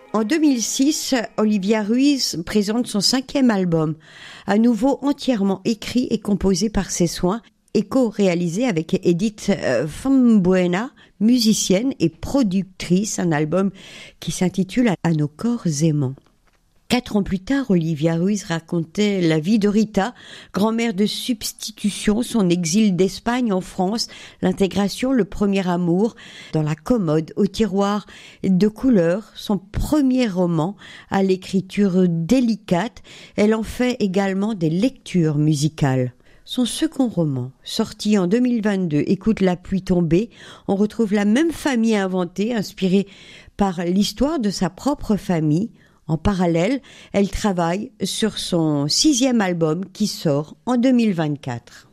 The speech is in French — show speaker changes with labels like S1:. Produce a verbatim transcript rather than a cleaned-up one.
S1: En deux mille six, Olivia Ruiz présente son cinquième album, à nouveau entièrement écrit et composé par ses soins et co-réalisé avec Edith Fambuena, musicienne et productrice, un album qui s'intitule « À nos corps aimants ». Quatre ans plus tard, Olivia Ruiz racontait la vie de Rita, grand-mère de substitution, son exil d'Espagne en France, l'intégration, le premier amour, dans la commode, au tiroir de couleur, son premier roman à l'écriture délicate. Elle en fait également des lectures musicales. Son second roman, sorti en deux mille vingt-deux, Écoute la pluie tomber, on retrouve la même famille inventée, inspirée par l'histoire de sa propre famille. En parallèle, elle travaille sur son sixième album qui sort en deux mille vingt-quatre.